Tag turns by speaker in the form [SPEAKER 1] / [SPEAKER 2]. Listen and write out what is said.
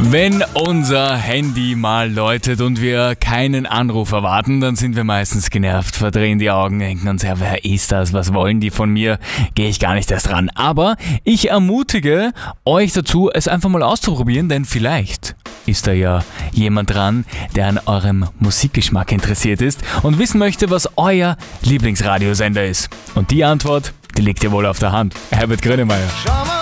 [SPEAKER 1] Wenn unser Handy mal läutet und wir keinen Anruf erwarten, dann sind wir meistens genervt, verdrehen die Augen, denken uns, ja, wer ist das, was wollen die von mir, gehe ich gar nicht erst ran. Aber ich ermutige euch dazu, es einfach mal auszuprobieren, denn vielleicht ist da ja jemand dran, der an eurem Musikgeschmack interessiert ist und wissen möchte, was euer Lieblingsradiosender ist. Und die Antwort, die liegt ja wohl auf der Hand. Herbert Grönemeyer.